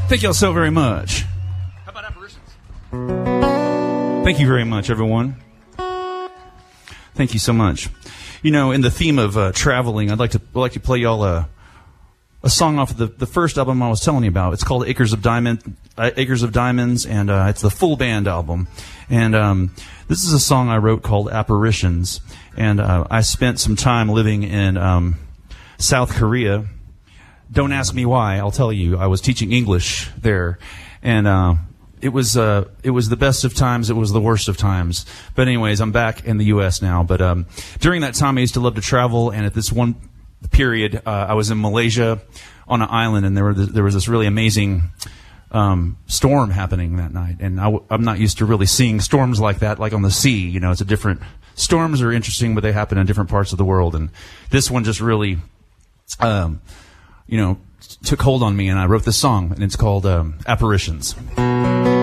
Thank y'all so very much. How about apparitions? Thank you very much, everyone. Thank you so much. You know, in the theme of traveling, I'd like to play y'all a song off of the first album I was telling you about. It's called Acres of Diamonds, and it's the full band album. And this is a song I wrote called Apparitions. And I spent some time living in South Korea. Don't ask me why. I'll tell you. I was teaching English there, and it was the best of times. It was the worst of times. But anyways, I'm back in the U.S. now. But during that time, I used to love to travel. And at this one period, I was in Malaysia on an island, and there was this really amazing storm happening that night. And I'm not used to really seeing storms like that, like on the sea. You know, it's a different. Storms are interesting, but they happen in different parts of the world. And this one just really. Took hold on me, and I wrote this song, and it's called Apparitions.